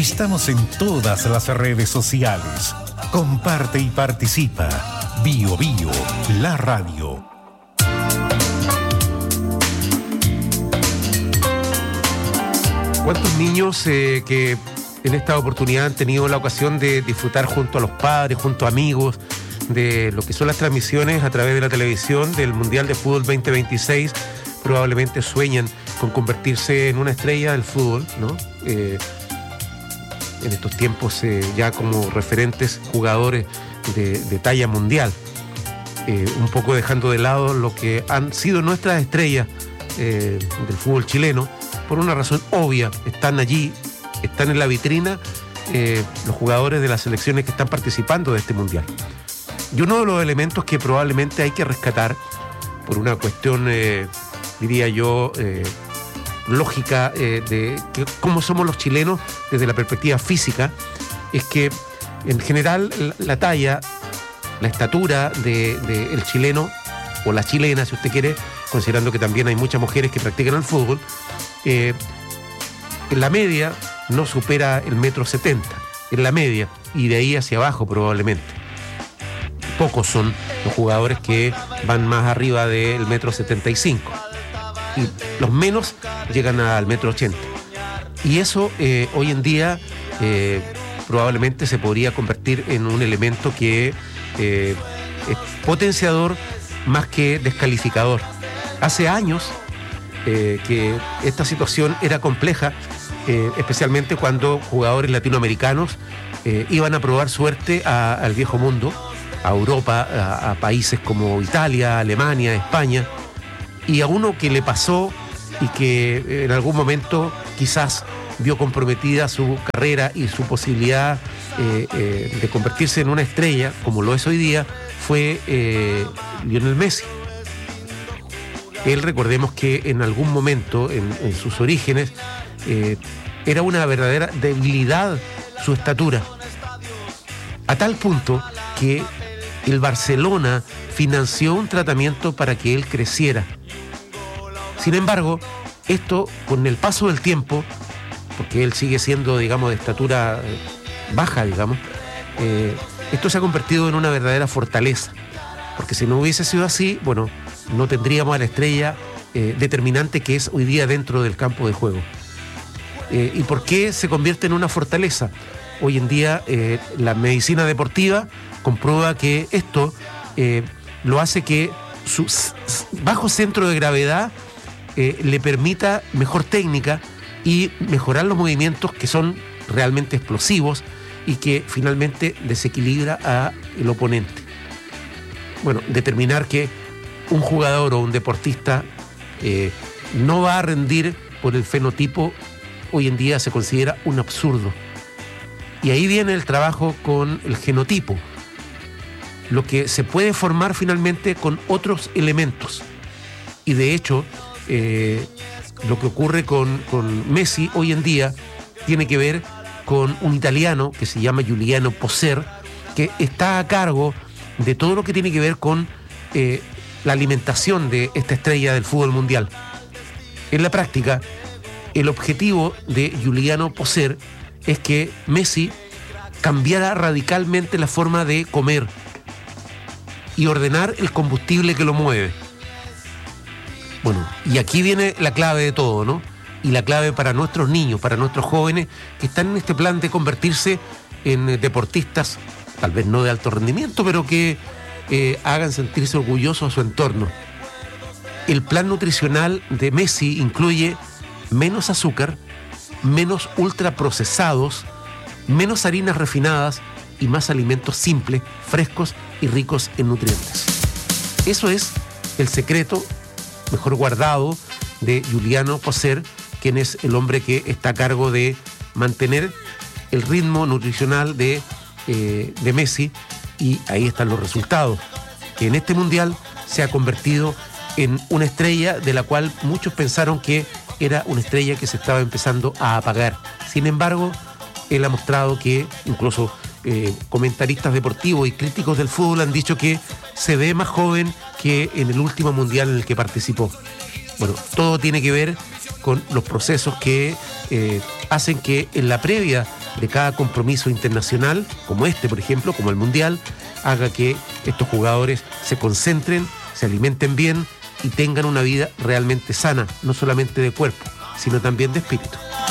Estamos en todas las redes sociales. Comparte y participa. Bio Bio, la radio. ¿Cuántos niños que en esta oportunidad han tenido la ocasión de disfrutar junto a los padres, junto a amigos, de lo que son las transmisiones a través de la televisión del Mundial de Fútbol 2026, probablemente sueñan con convertirse en una estrella del fútbol, ¿no? En estos tiempos ya como referentes jugadores de talla mundial, un poco dejando de lado lo que han sido nuestras estrellas del fútbol chileno, por una razón obvia. Están allí, están en la vitrina los jugadores de las selecciones que están participando de este mundial. Y uno de los elementos que probablemente hay que rescatar por una cuestión, diría yo, lógica de cómo somos los chilenos desde la perspectiva física, es que en general la talla, la estatura del chileno o la chilena, si usted quiere, considerando que también hay muchas mujeres que practican el fútbol, en la media no supera el 1,70 m, en la media, y de ahí hacia abajo probablemente. Pocos son los jugadores que van más arriba del 1,75 m, y los menos llegan al 1,80 m. Y eso hoy en día probablemente se podría convertir en un elemento que es potenciador más que descalificador. Hace años que esta situación era compleja, especialmente cuando jugadores latinoamericanos iban a probar suerte al viejo mundo, a Europa, a países como Italia, Alemania, España, y a uno que le pasó y que en algún momento quizás vio comprometida su carrera y su posibilidad de convertirse en una estrella, como lo es hoy día, fue Lionel Messi. Él, recordemos que en algún momento, en sus orígenes, era una verdadera debilidad su estatura, a tal punto que el Barcelona financió un tratamiento para que él creciera. Sin embargo, esto, con el paso del tiempo, porque él sigue siendo, digamos, de estatura baja, digamos, esto se ha convertido en una verdadera fortaleza, porque si no hubiese sido así, bueno, no tendríamos a la estrella determinante que es hoy día dentro del campo de juego. ¿Y por qué se convierte en una fortaleza? Hoy en día la medicina deportiva comprueba que esto lo hace que su bajo centro de gravedad le permita mejor técnica y mejorar los movimientos que son realmente explosivos y que finalmente desequilibra al oponente. Bueno, determinar que un jugador o un deportista no va a rendir por el fenotipo hoy en día se considera un absurdo. Y ahí viene el trabajo con el genotipo, lo que se puede formar finalmente con otros elementos. Y de hecho, lo que ocurre con Messi hoy en día tiene que ver con un italiano que se llama Giuliano Poser, que está a cargo de todo lo que tiene que ver con la alimentación de esta estrella del fútbol mundial. En la práctica, el objetivo de Giuliano Poser es que Messi cambiara radicalmente la forma de comer y ordenar el combustible que lo mueve. Bueno, y aquí viene la clave de todo, ¿no? Y la clave para nuestros niños, para nuestros jóvenes que están en este plan de convertirse en deportistas, tal vez no de alto rendimiento, pero que hagan sentirse orgullosos a su entorno. El plan nutricional de Messi incluye menos azúcar, menos ultraprocesados, menos harinas refinadas y más alimentos simples, frescos y ricos en nutrientes. Eso es el secreto mejor guardado de Giuliano Poser, quien es el hombre que está a cargo de mantener el ritmo nutricional de Messi, y ahí están los resultados, que en este mundial se ha convertido en una estrella de la cual muchos pensaron que era una estrella que se estaba empezando a apagar. Sin embargo, él ha mostrado que incluso comentaristas deportivos y críticos del fútbol han dicho que se ve más joven que en el último mundial en el que participó. Bueno, todo tiene que ver con los procesos que hacen que en la previa de cada compromiso internacional, como este, por ejemplo, como el Mundial, haga que estos jugadores se concentren, se alimenten bien y tengan una vida realmente sana, no solamente de cuerpo, sino también de espíritu.